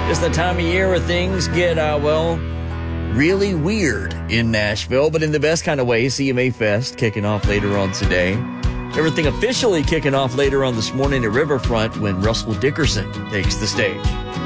It's the time of year where things get, really weird in Nashville, but in the best kind of way. CMA Fest kicking off later on today. Everything officially kicking off later on this morning at Riverfront when Russell Dickerson takes the stage.